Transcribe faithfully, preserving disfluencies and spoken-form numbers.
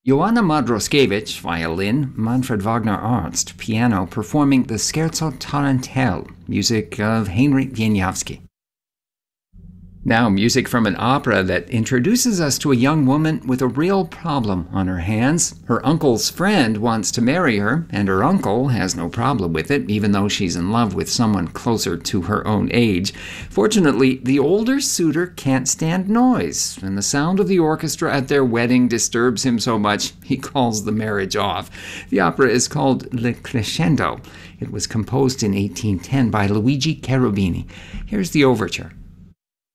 Joanna Madroskevich, violin, Manfred Wagner Arzt, piano, performing the Scherzo Tarantelle, music of Heinrich Wieniawski. Now, music from an opera that introduces us to a young woman with a real problem on her hands. Her uncle's friend wants to marry her, and her uncle has no problem with it, even though she's in love with someone closer to her own age. Fortunately, the older suitor can't stand noise, and the sound of the orchestra at their wedding disturbs him so much he calls the marriage off. The opera is called Le Crescendo. It was composed in eighteen ten by Luigi Cherubini. Here's the overture.